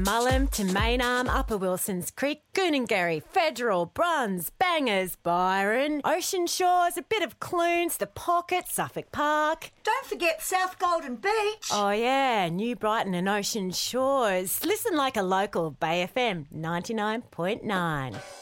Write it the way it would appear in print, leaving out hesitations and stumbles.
Mullum to Maynarm, Upper Wilsons Creek, Goonangarry, Federal, Bruns, Bangers, Byron, Ocean Shores, a bit of Clunes, The Pocket, Suffolk Park. Don't forget South Golden Beach. Oh yeah, New Brighton and Ocean Shores. Listen like a local, Bay FM 99.9.